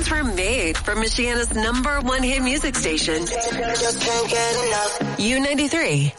tunes were made for Michiana's #1 hit music station, U93.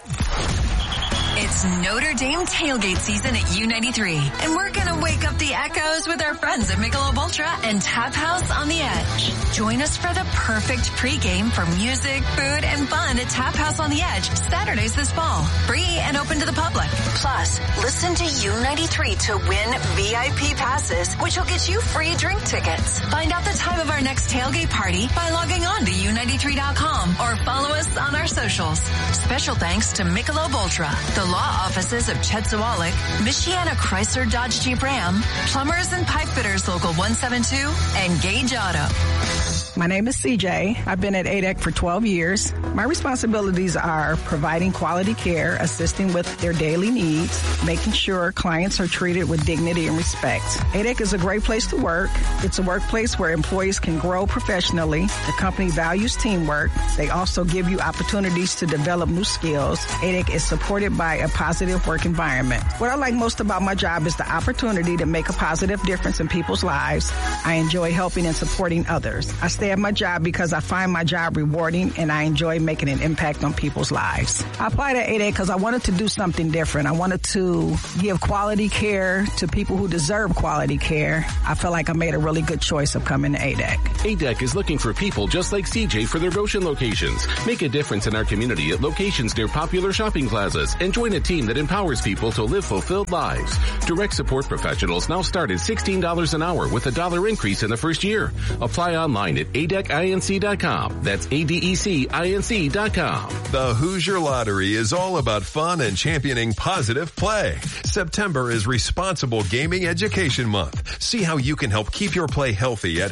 It's Notre Dame tailgate season at U93, and we're going to wake up the echoes with our friends at Michelob Ultra and Tap House on the Edge. Join us for the perfect pregame for music, food, and fun at Tap House on the Edge, Saturdays this fall. Free and open to the public. Plus, listen to U93 to win VIP passes, which will get you free drink tickets. Find out the time of our next tailgate party by logging on to U93.com or follow us on our socials. Special thanks to Michelob Ultra, the law offices of Chetzawalik, Michiana Chrysler Dodge Jeep Ram, Plumbers and Pipe Fitters Local 172, and Gage Auto. My name is CJ. I've been at ADEC for 12 years. My responsibilities are providing quality care, assisting with their daily needs, making sure clients are treated with dignity and respect. ADEC is a great place to work. It's a workplace where employees can grow professionally. The company values teamwork. They also give you opportunities to develop new skills. ADEC is supported by a positive work environment. What I like most about my job is the opportunity to make a positive difference in people's lives. I enjoy helping and supporting others. I stay at my job because I find my job rewarding and I enjoy making an impact on people's lives. I applied at ADEC because I wanted to do something different. I wanted to give quality care to people who deserve quality care. I feel like I made a really good choice of coming to ADEC. ADEC is looking for people just like CJ for their Goshen locations. Make a difference in our community at locations near popular shopping plazas and join a team that empowers people to live fulfilled lives. Direct support professionals now start at $16 an hour with $1 increase in the first year. Apply online at ADECINC.com. That's ADECINC.com. The Hoosier Lottery is all about fun and championing positive play. September is Responsible Gaming Education Month. See how you can help keep your play healthy at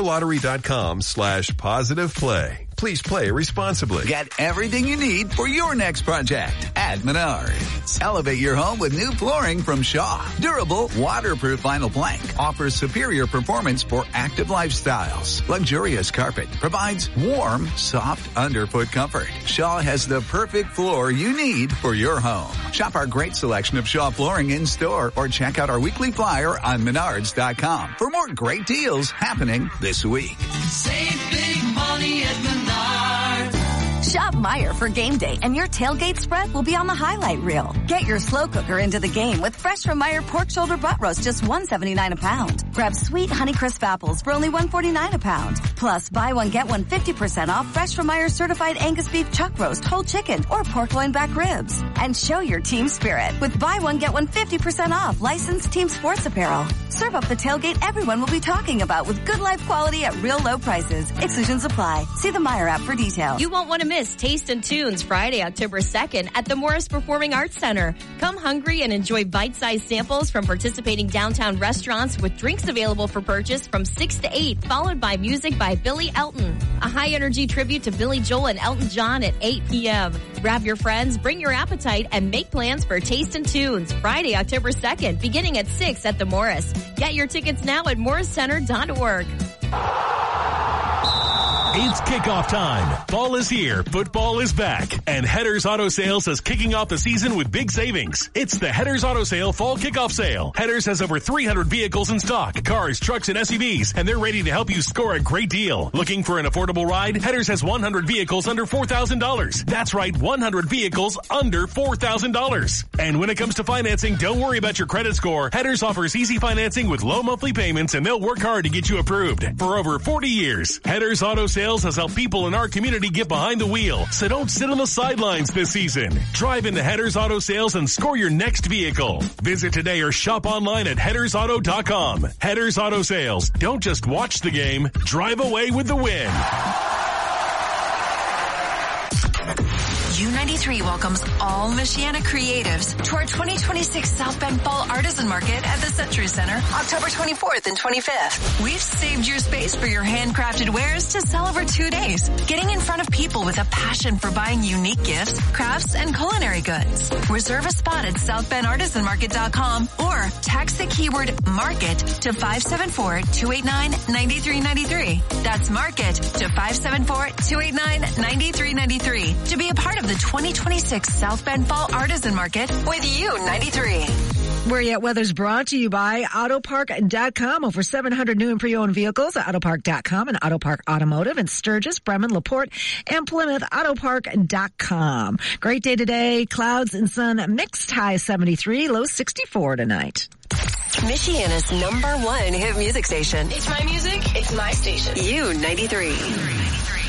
HoosierLottery.com/positive play. Please play responsibly. Get everything you need for your next project at Menards. Elevate your home with new flooring from Shaw. Durable, waterproof vinyl plank offers superior performance for active lifestyles. Luxurious carpet provides warm, soft underfoot comfort. Shaw has the perfect floor you need for your home. Shop our great selection of Shaw flooring in store or check out our weekly flyer on Menards.com for more great deals happening this week. Save big money at Menards. Shop Meijer for game day, and your tailgate spread will be on the highlight reel. Get your slow cooker into the game with fresh from Meijer pork shoulder butt roast, just $1.79 a pound. Grab sweet Honeycrisp apples for only $1.49 a pound. Plus, buy one, get one 50% off fresh from Meijer certified Angus beef chuck roast, whole chicken, or pork loin back ribs. And show your team spirit with buy one, get one 50% off licensed team sports apparel. Serve up the tailgate everyone will be talking about with good life quality at real low prices. Exclusions apply. See the Meijer app for details. You won't want to miss Taste and Tunes Friday, October 2nd at the Morris Performing Arts Center. Come hungry and enjoy bite-sized samples from participating downtown restaurants with drinks available for purchase from 6 to 8, followed by music by Billy Elton. A high-energy tribute to Billy Joel and Elton John at 8 p.m. Grab your friends, bring your appetite, and make plans for Taste and Tunes Friday, October 2nd, beginning at 6 at the Morris. Get your tickets now at morriscenter.org. It's kickoff time. Fall is here, football is back, and Headers Auto Sales is kicking off the season with big savings. It's the Headers Auto Sale Fall Kickoff Sale. Headers has over 300 vehicles in stock, cars, trucks, and SUVs, and they're ready to help you score a great deal. Looking for an affordable ride? Headers has 100 vehicles under $4,000. That's right, 100 vehicles under $4,000. And when it comes to financing, don't worry about your credit score. Headers offers easy financing with low monthly payments, and they'll work hard to get you approved. For over 40 years, Headers Auto Sales has helped people in our community get behind the wheel, so don't sit on the sidelines this season. Drive into Headers Auto Sales and score your next vehicle. Visit today or shop online at headersauto.com. Headers Auto Sales. Don't just watch the game, drive away with the win. U93 welcomes all Michiana creatives to our 2026 South Bend Fall Artisan Market at the Century Center, October 24th and 25th. We've saved your space for your handcrafted wares to sell over 2 days, getting in front of people with a passion for buying unique gifts, crafts, and culinary goods. Reserve a spot at southbendartisanmarket.com or text the keyword market to 574-289-9393. That's market to 574-289-9393 to be a part of the 2026 South Bend Fall Artisan Market with U93. Where You At Weather's brought to you by Autopark.com. Over 700 new and pre-owned vehicles at Autopark.com and Autopark Automotive in Sturgis, Bremen, LaPorte, and Plymouth. Autopark.com. Great day today. Clouds and sun mixed, high 73, low 64 tonight. Michiana's #1 hit music station. It's my music. It's my station. U93.